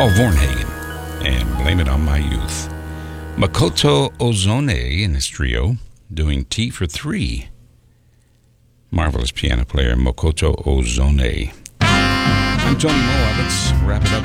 Paul Vornhagen and Blame It on My Youth. Makoto Ozone and his trio doing Tea for Three. Marvelous piano player Makoto Ozone. I'm Tony Moa. Let's wrap it up